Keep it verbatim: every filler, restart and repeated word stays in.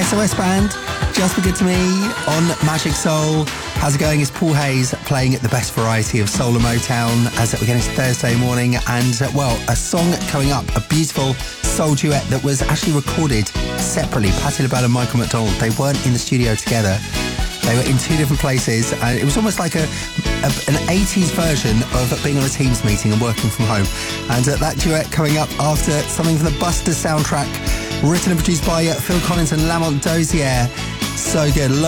S O S Band, Just Be Good To Me on Magic Soul. How's it going? It's Paul Hayes playing the best variety of soul and Motown as we get into Thursday morning. And, uh, well, a song coming up, a beautiful soul duet that was actually recorded separately. Patti LaBelle and Michael McDonald, they weren't in the studio together. They were in two different places. And it was almost like a, a an eighties version of being on a Teams meeting and working from home. And uh, that duet coming up after something from the Buster soundtrack, written and produced by uh, Phil Collins and Lamont Dozier. So good.